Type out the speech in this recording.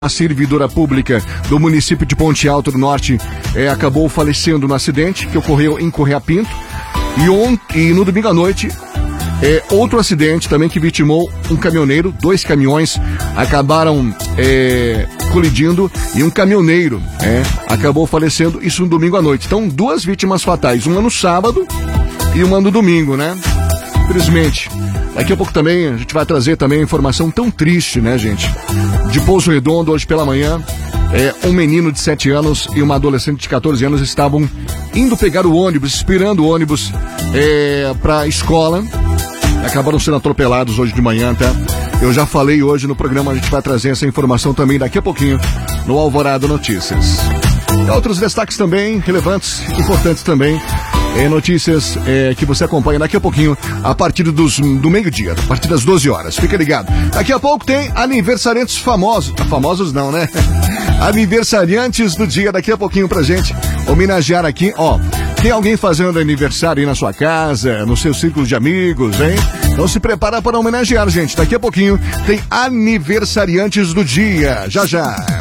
A servidora pública do município de Ponte Alta do Norte acabou falecendo no acidente que ocorreu em Correia Pinto. E no domingo à noite, outro acidente também que vitimou um caminhoneiro. 2 caminhões acabaram colidindo e um caminhoneiro acabou falecendo, isso no domingo à noite. Então, 2 vítimas fatais, uma no sábado e uma no domingo, né? Infelizmente. Daqui a pouco também a gente vai trazer também informação tão triste, né, gente? De Pouso Redondo, hoje pela manhã, um menino de 7 anos e uma adolescente de 14 anos estavam indo pegar o ônibus, esperando o ônibus pra escola. Acabaram sendo atropelados hoje de manhã, tá? Eu já falei hoje no programa, a gente vai trazer essa informação também daqui a pouquinho no Alvorada Notícias. E outros destaques também, relevantes, importantes também. Notícias que você acompanha daqui a pouquinho, a partir do meio-dia, a partir das 12 horas. Fica ligado. Daqui a pouco tem aniversariantes famosos. Famosos não, né? Aniversariantes do dia, daqui a pouquinho pra gente homenagear aqui, ó. Tem alguém fazendo aniversário aí na sua casa, no seu círculo de amigos, hein? Então se prepara para homenagear, gente. Daqui a pouquinho tem aniversariantes do dia. Já, já.